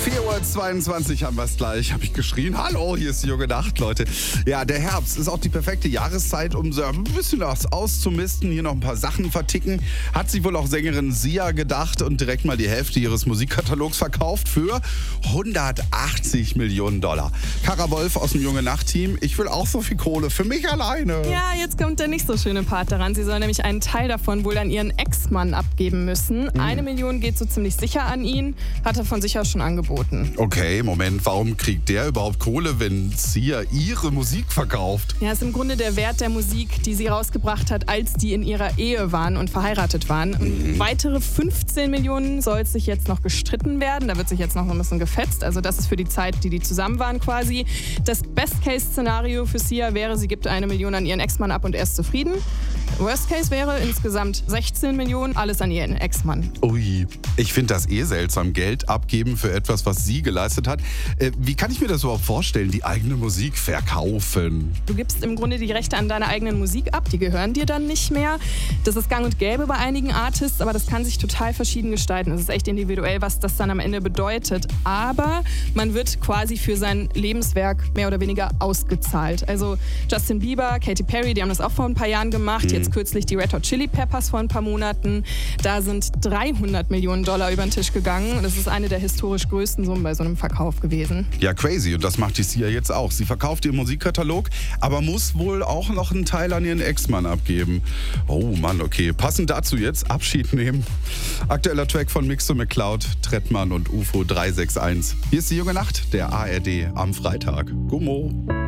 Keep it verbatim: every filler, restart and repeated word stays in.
vier Uhr zweiundzwanzig haben wir es gleich. Habe ich geschrien? Hallo, hier ist die junge Nacht, Leute. Ja, der Herbst ist auch die perfekte Jahreszeit, um so ein bisschen was auszumisten, hier noch ein paar Sachen verticken. Hat sich wohl auch Sängerin Sia gedacht und direkt mal die Hälfte ihres Musikkatalogs verkauft für hundertachtzig Millionen Dollar. Kara Wolf aus dem junge Nacht-Team. Ich will auch so viel Kohle für mich alleine. Ja, jetzt kommt der nicht so schöne Part daran. Sie soll nämlich einen Teil davon wohl an ihren Ex-Mann abgeben müssen. Mhm. Eine Million geht so ziemlich sicher an ihn, hat er von sich aus schon angeboten. Okay, Moment, warum kriegt der überhaupt Kohle, wenn Sia ihre Musik verkauft? Ja, ist im Grunde der Wert der Musik, die sie rausgebracht hat, als die in ihrer Ehe waren und verheiratet waren. Und mhm. weitere fünfzehn Millionen soll es sich jetzt noch gestritten werden. Da wird sich jetzt noch ein bisschen gefetzt. Also das ist für die Zeit, die die zusammen waren quasi. Das Best-Case-Szenario für Sia wäre, sie gibt eine Million an ihren Ex-Mann ab und er ist zufrieden. Worst Case wäre insgesamt sechzehn Millionen, alles an ihren Ex-Mann. Ui, ich finde das eh seltsam, Geld abgeben für etwas, was sie geleistet hat. Äh, wie kann ich mir das überhaupt vorstellen, die eigene Musik verkaufen? Du gibst im Grunde die Rechte an deiner eigenen Musik ab, die gehören dir dann nicht mehr. Das ist gang und gäbe bei einigen Artists, aber das kann sich total verschieden gestalten. Es ist echt individuell, was das dann am Ende bedeutet. Aber man wird quasi für sein Lebenswerk mehr oder weniger ausgezahlt. Also Justin Bieber, Katy Perry, die haben das auch vor ein paar Jahren gemacht. Mhm. Jetzt kürzlich die Red Hot Chili Peppers vor ein paar Monaten. Da sind dreihundert Millionen Dollar über den Tisch gegangen. Und das ist eine der historisch größten Summen bei so einem Verkauf gewesen. Ja, crazy. Und das macht die Sia jetzt auch. Sie verkauft ihren Musikkatalog, aber muss wohl auch noch einen Teil an ihren Ex-Mann abgeben. Oh Mann, okay. Passend dazu jetzt Abschied nehmen. Aktueller Track von Mixo McCloud, Trettmann und U F O drei sechs eins. Hier ist die junge Nacht, der A R D am Freitag. Gummo.